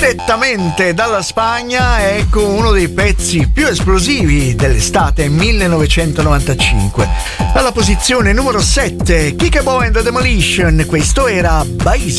Direttamente dalla Spagna, ecco uno dei pezzi più esplosivi dell'estate 1995. Alla posizione numero 7, Kikabo and the Demolition, questo era Basic.